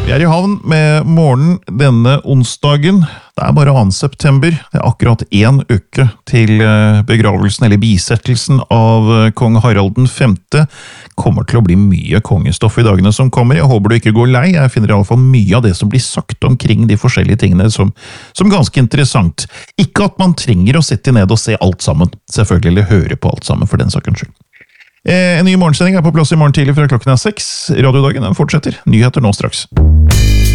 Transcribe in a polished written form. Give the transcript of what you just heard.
Vi er i havn med morgen denne onsdagen. Det er bare 2. september. Det er akkurat 1 uke til begravelsen eller bisettelsen av kong Harald den 5. Kommer til å bli mye kongestoff i dagene som kommer. Jeg håper du ikke går lei. Jeg finner i alle fall mye av det som blir sagt omkring de forskjellige tingene som ganske interessant. Ikke at man trenger å sitte ned og se alt sammen. Selvfølgelig, eller høre på alt sammen for den sakens skyld. En ny morgensending er på plass i morgen tidlig fra klokken 6. Radiodagen den fortsetter. Nyheter nå straks.